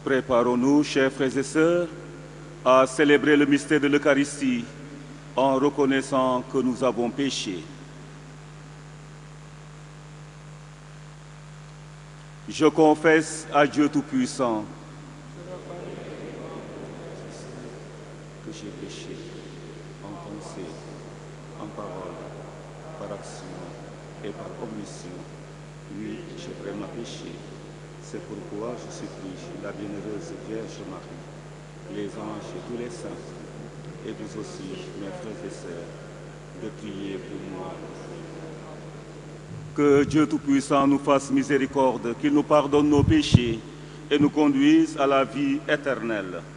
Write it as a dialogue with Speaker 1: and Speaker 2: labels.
Speaker 1: Préparons-nous, chers frères et sœurs, à célébrer le mystère de l'Eucharistie en reconnaissant que nous avons péché. Je confesse à Dieu Tout-Puissant que j'ai péché en pensée, en parole, par action et par omission. Oui, j'ai vraiment péché. C'est pourquoi je supplie la bienheureuse Vierge Marie, les anges et tous les saints, et vous aussi, mes frères et sœurs, de prier pour moi. Que Dieu Tout-Puissant nous fasse miséricorde, qu'il nous pardonne nos péchés et nous conduise à la vie éternelle.